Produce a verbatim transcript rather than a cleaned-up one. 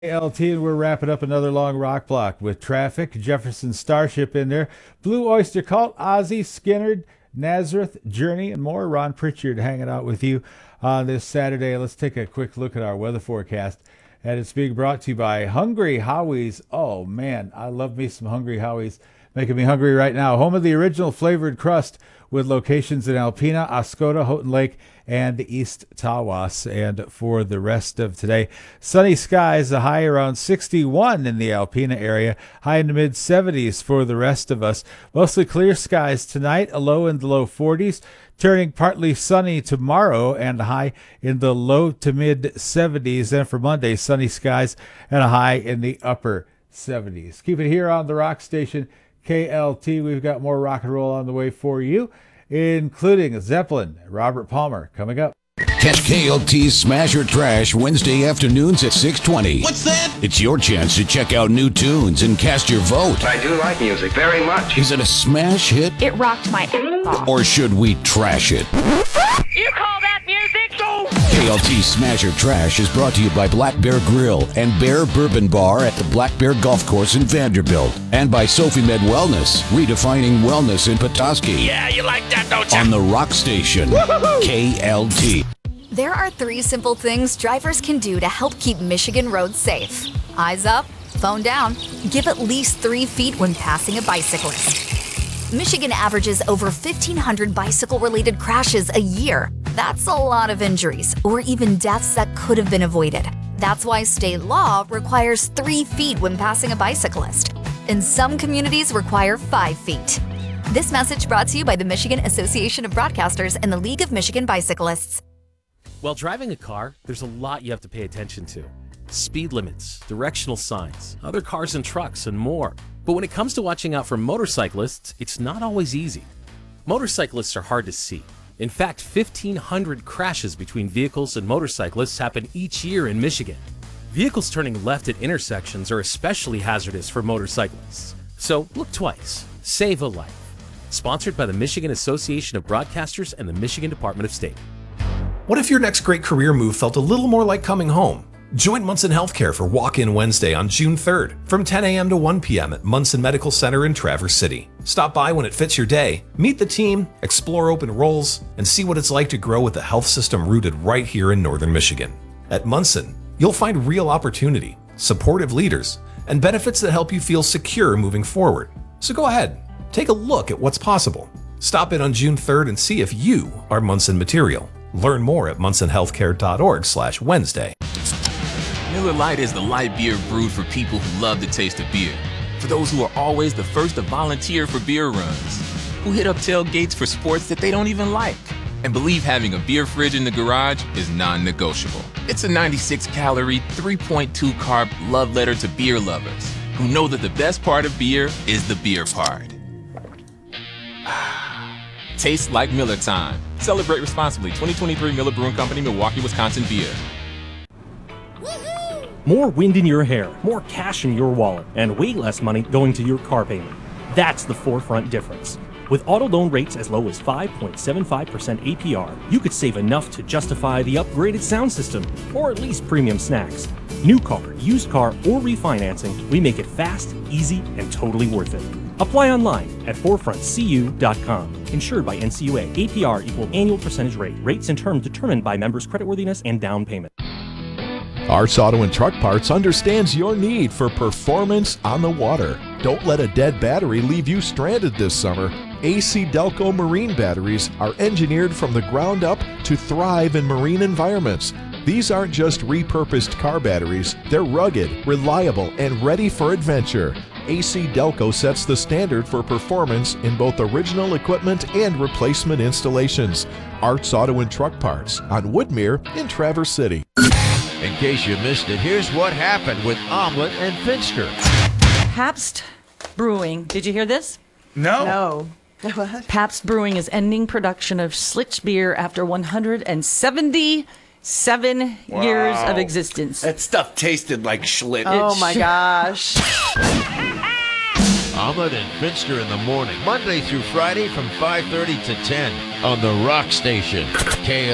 L T, and we're wrapping up another long rock block with Traffic, Jefferson Starship in there, Blue Oyster Cult, Ozzy, Skynyrd, Nazareth, Journey, and more. Ron Pritchard hanging out with you on this Saturday. Let's take a quick look at our weather forecast, and it's being brought to you by Hungry Howie's. Oh, man, I love me some Hungry Howie's. Making me hungry right now. Home of the original flavored crust with locations in Alpena, Oscoda, Houghton Lake, and East Tawas. And for the rest of today, sunny skies, a high around sixty-one in the Alpena area, high in the mid seventies for the rest of us. Mostly clear skies tonight, a low in the low forties, turning partly sunny tomorrow and a high in the low to mid seventies. And for Monday, sunny skies and a high in the upper seventies. Keep it here on the Rock Station, K L T. We've got more rock and roll on the way for you, including Zeppelin, Robert Palmer, coming up. Catch K L T's Smash or Trash Wednesday afternoons at six twenty. What's that? It's your chance to check out new tunes and cast your vote. I do like music very much. Is it a smash hit? It rocked my ass off. Or should we trash it? You call that music? K L T Smash or Trash is brought to you by Black Bear Grill and Bear Bourbon Bar at the Black Bear Golf Course in Vanderbilt. And by Sophie Med Wellness, redefining wellness in Petoskey. Yeah, you like that, don't you? On the Rock Station, K L T. There are three simple things drivers can do to help keep Michigan roads safe. Eyes up, phone down, give at least three feet when passing a bicyclist. Michigan averages over fifteen hundred bicycle-related crashes a year. That's a lot of injuries, or even deaths that could have been avoided. That's why state law requires three feet when passing a bicyclist. And some communities require five feet. This message brought to you by the Michigan Association of Broadcasters and the League of Michigan Bicyclists. While driving a car, there's a lot you have to pay attention to. Speed limits, directional signs, other cars and trucks, and more. But when it comes to watching out for motorcyclists, it's not always easy. Motorcyclists are hard to see. In fact, fifteen hundred crashes between vehicles and motorcyclists happen each year in Michigan. Vehicles turning left at intersections are especially hazardous for motorcyclists. So look twice. Save a life. Sponsored by the Michigan Association of Broadcasters and the Michigan Department of State. What if your next great career move felt a little more like coming home? Join Munson Healthcare for Walk-In Wednesday on June third from ten a.m. to one p.m. at Munson Medical Center in Traverse City. Stop by when it fits your day, meet the team, explore open roles, and see what it's like to grow with a health system rooted right here in Northern Michigan. At Munson, you'll find real opportunity, supportive leaders, and benefits that help you feel secure moving forward. So go ahead, take a look at what's possible. Stop in on June third and see if you are Munson material. Learn more at munson healthcare dot org slash Wednesday. Miller Lite is the light beer brewed for people who love the taste of beer. For those who are always the first to volunteer for beer runs, who hit up tailgates for sports that they don't even like, and believe having a beer fridge in the garage is non-negotiable. It's a ninety-six calorie, three point two carb love letter to beer lovers who know that the best part of beer is the beer part. Tastes like Miller time. Celebrate responsibly. twenty twenty-three Miller Brewing Company, Milwaukee, Wisconsin beer. More wind in your hair, more cash in your wallet, and way less money going to your car payment. That's the Forefront difference. With auto loan rates as low as five point seven five percent A P R, you could save enough to justify the upgraded sound system, or at least premium snacks. New car, used car, or refinancing, we make it fast, easy, and totally worth it. Apply online at forefront c u dot com. Insured by N C U A. A P R equal annual percentage rate. Rates and terms determined by members' creditworthiness and down payment. Arts Auto and Truck Parts understands your need for performance on the water. Don't let a dead battery leave you stranded this summer. A C Delco marine batteries are engineered from the ground up to thrive in marine environments. These aren't just repurposed car batteries. They're rugged, reliable, and ready for adventure. A C Delco sets the standard for performance in both original equipment and replacement installations. Arts Auto and Truck Parts on Woodmere in Traverse City. In case you missed it, here's what happened with Omelet and Finster. Pabst Brewing. Did you hear this? No. No. What? Pabst Brewing is ending production of Schlitz beer after one hundred seventy-seven Wow. years of existence. That stuff tasted like Schlitz. Oh my gosh. Omelet and Finster in the morning, Monday through Friday from five thirty to ten on the Rock Station, K